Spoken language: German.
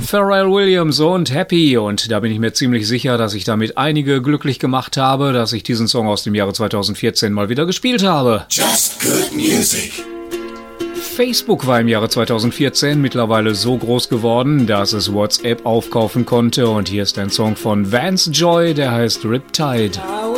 Pharrell Williams und Happy, und da bin ich mir ziemlich sicher, dass ich damit einige glücklich gemacht habe, dass ich diesen Song aus dem Jahre 2014 mal wieder gespielt habe. Just good music. Facebook war im Jahre 2014 mittlerweile so groß geworden, dass es WhatsApp aufkaufen konnte, und hier ist ein Song von Vance Joy, der heißt Riptide.